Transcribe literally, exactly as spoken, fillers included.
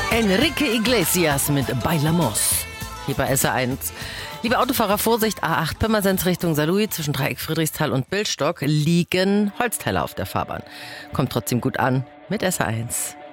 Enrique Iglesias mit Bailamos. Hier bei S R eins. Liebe Autofahrer, Vorsicht, A acht Pirmasens Richtung Saarlouis zwischen Dreieck Friedrichsthal und Billstock liegen Holzteile auf der Fahrbahn. Kommt trotzdem gut an mit S R eins.